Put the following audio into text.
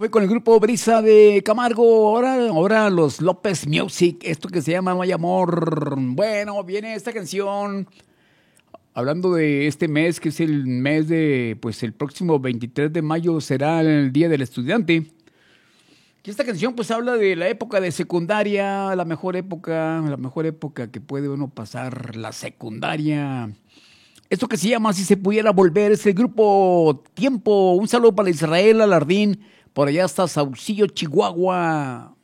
Fue con el grupo Brisa de Camargo, ahora los López Music, esto que se llama No hay amor. Bueno, viene esta canción, hablando de este mes, que es el mes de, pues el próximo 23 de mayo será el Día del Estudiante. Y esta canción pues habla de la época de secundaria, la mejor época que puede uno pasar, la secundaria. Esto que se llama Si se pudiera volver, es el grupo Tiempo. Un saludo para Israel Alardín, por allá hasta Saucillo, Chihuahua.